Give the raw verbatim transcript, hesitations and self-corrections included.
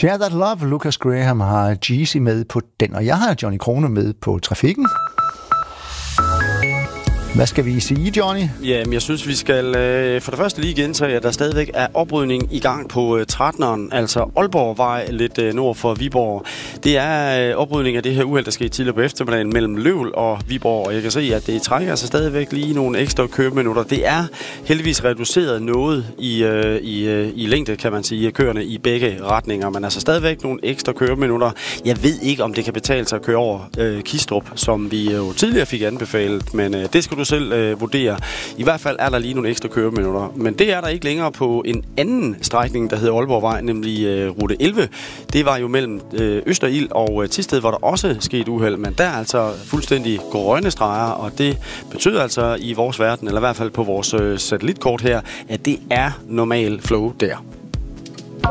Share That Love. Lucas Graham har Jeezy med på den, og jeg har Johnny Krone med på trafikken. Hvad skal vi sige, Johnny? Jamen, jeg synes, vi skal øh, for det første lige gentage, at der stadigvæk er oprydning i gang på øh, tretteneren, altså Aalborgvej, lidt øh, nord for Viborg. Det er øh, oprydning af det her uheld, der skete tidligere på eftermiddagen mellem Løvel og Viborg, og jeg kan se, at det trækker altså stadigvæk lige nogle ekstra køreminutter. Det er heldigvis reduceret noget i, øh, i, øh, i længde, kan man sige, kørende i begge retninger, men altså stadigvæk nogle ekstra køreminutter. Jeg ved ikke, om det kan betale sig at køre over øh, Kistrup, som vi jo tidligere fik anbefalet, men øh, det skal du selv øh, vurdere. I hvert fald er der lige nogle ekstra køreminutter. Men det er der ikke længere på en anden strækning, der hedder Aalborgvej, nemlig øh, rute elleve. Det var jo mellem øh, Østerild og øh, Thisted, hvor der også skete uheld, men der er altså fuldstændig grønne streger, og det betyder altså i vores verden, eller i hvert fald på vores øh, satellitkort her, at det er normal flow der.